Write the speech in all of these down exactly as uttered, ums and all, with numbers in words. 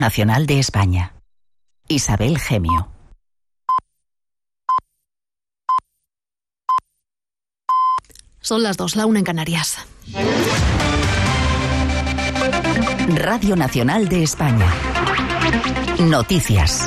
Nacional de España. Isabel Gemio. Son las dos, la una en Canarias. Radio Nacional de España. Noticias.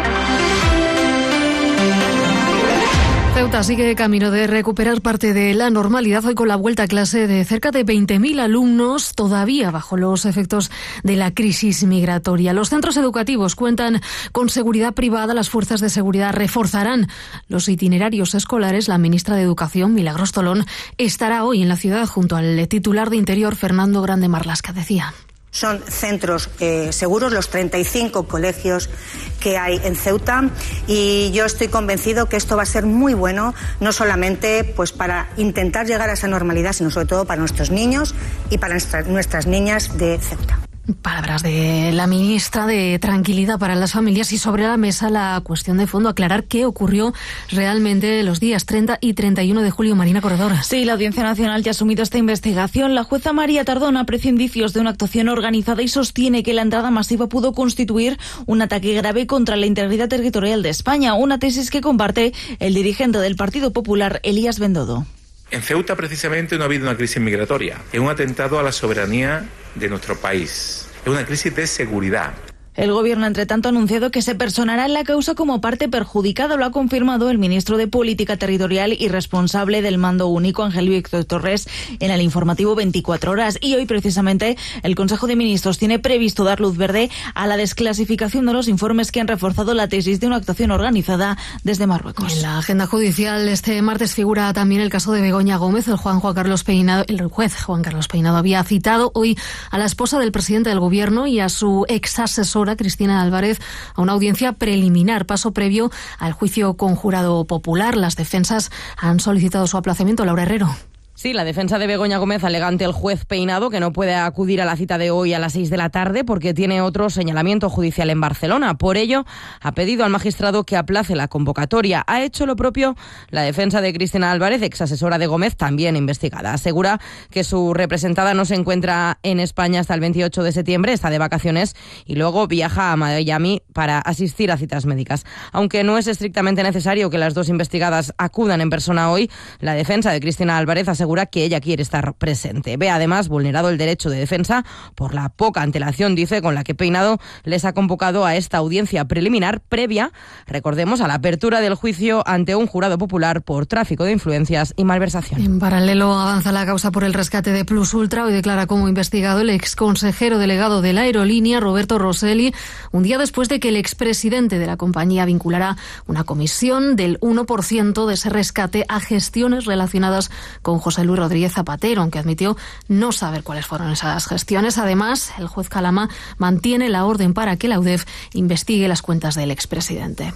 Ceuta sigue camino de recuperar parte de la normalidad hoy con la vuelta a clase de cerca de veinte mil alumnos, todavía bajo los efectos de la crisis migratoria. Los centros educativos cuentan con seguridad privada. Las fuerzas de seguridad reforzarán los itinerarios escolares. La ministra de Educación, Milagros Tolón, estará hoy en la ciudad junto al titular de Interior, Fernando Grande Marlasca. Decía: son centros eh, seguros los treinta y cinco colegios que hay en Ceuta, y yo estoy convencido que esto va a ser muy bueno, no solamente pues para intentar llegar a esa normalidad, sino sobre todo para nuestros niños y para nuestras, nuestras niñas de Ceuta. Palabras de la ministra de Tranquilidad para las familias, y sobre la mesa la cuestión de fondo, aclarar qué ocurrió realmente los días treinta y treinta y uno de julio. Marina Corredor. Sí, la Audiencia Nacional ya ha asumido esta investigación. La jueza María Tardón aprecia indicios de una actuación organizada y sostiene que la entrada masiva pudo constituir un ataque grave contra la integridad territorial de España, una tesis que comparte el dirigente del Partido Popular, Elías Bendodo. En Ceuta, precisamente, no ha habido una crisis migratoria, es un atentado a la soberanía de nuestro país, es una crisis de seguridad. El Gobierno, entre tanto, ha anunciado que se personará en la causa como parte perjudicada. Lo ha confirmado el ministro de Política Territorial y responsable del Mando Único, Ángel Víctor Torres, en el informativo veinticuatro horas. Y hoy, precisamente, el Consejo de Ministros tiene previsto dar luz verde a la desclasificación de los informes que han reforzado la tesis de una actuación organizada desde Marruecos. En la agenda judicial este martes figura también el caso de Begoña Gómez. El, Juan, Juan Carlos Peinado, el juez Juan Carlos Peinado había citado hoy a la esposa del presidente del Gobierno y a su ex asesora, Cristina Álvarez, a una audiencia preliminar, paso previo al juicio con jurado popular. Las defensas han solicitado su aplazamiento. Laura Herrero. Sí, la defensa de Begoña Gómez alega ante el juez Peinado que no puede acudir a la cita de hoy a las seis de la tarde porque tiene otro señalamiento judicial en Barcelona. Por ello, ha pedido al magistrado que aplace la convocatoria. Ha hecho lo propio la defensa de Cristina Álvarez, ex asesora de Gómez, también investigada. Asegura que su representada no se encuentra en España hasta el veintiocho de septiembre, está de vacaciones y luego viaja a Miami para asistir a citas médicas. Aunque no es estrictamente necesario que las dos investigadas acudan en persona hoy, la defensa de Cristina Álvarez asegura que ella quiere estar presente. Ve además vulnerado el derecho de defensa por la poca antelación, dice, con la que Peinado les ha convocado a esta audiencia preliminar previa, recordemos, a la apertura del juicio ante un jurado popular por tráfico de influencias y malversación. En paralelo avanza la causa por el rescate de Plus Ultra. Hoy declara como investigado el exconsejero delegado de la aerolínea, Roberto Rosselli, un día después de que el expresidente de la compañía vinculara una comisión del uno por ciento de ese rescate a gestiones relacionadas con José Luis Rodríguez Zapatero, aunque admitió no saber cuáles fueron esas gestiones. Además, el juez Calama mantiene la orden para que la U D E F investigue las cuentas del expresidente.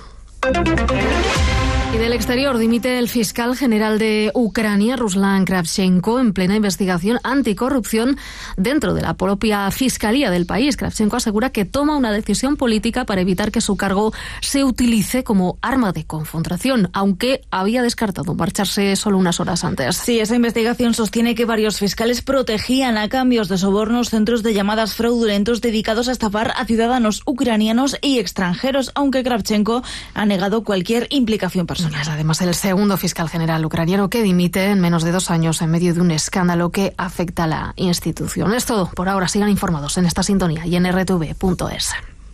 Y del exterior, dimite el fiscal general de Ucrania, Ruslan Kravchenko, en plena investigación anticorrupción dentro de la propia fiscalía del país. Kravchenko asegura que toma una decisión política para evitar que su cargo se utilice como arma de confrontación, aunque había descartado marcharse solo unas horas antes. Sí, esa investigación sostiene que varios fiscales protegían a cambios de sobornos centros de llamadas fraudulentos dedicados a estafar a ciudadanos ucranianos y extranjeros, aunque Kravchenko ha negado cualquier implicación personal. Es además el segundo fiscal general ucraniano que dimite en menos de dos años en medio de un escándalo que afecta a la institución. Es todo por ahora. Sigan informados en esta sintonía y en erre te ve punto es.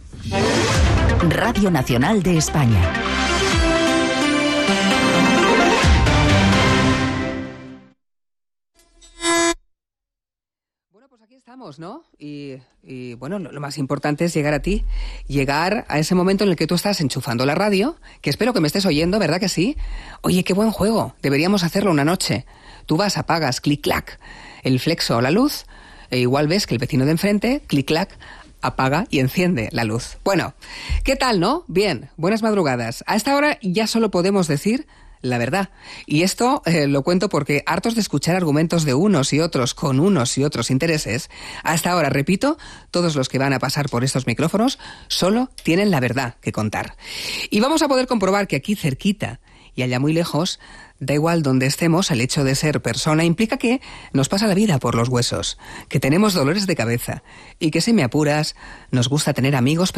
Radio Nacional de España. Estamos, ¿no? Y, y bueno, lo, lo más importante es llegar a ti, llegar a ese momento en el que tú estás enchufando la radio, que espero que me estés oyendo, ¿verdad que sí? Oye, qué buen juego, deberíamos hacerlo una noche. Tú vas, apagas, clic-clac, el flexo o la luz, e igual ves que el vecino de enfrente, clic-clac, apaga y enciende la luz. Bueno, ¿qué tal, no? Bien, buenas madrugadas. A esta hora ya solo podemos decir la verdad. Y esto eh, lo cuento porque, hartos de escuchar argumentos de unos y otros con unos y otros intereses, hasta ahora, repito, todos los que van a pasar por estos micrófonos solo tienen la verdad que contar. Y vamos a poder comprobar que aquí cerquita y allá muy lejos Da igual donde estemos, el hecho de ser persona implica que nos pasa la vida por los huesos, que tenemos dolores de cabeza y que, si me apuras, nos gusta tener amigos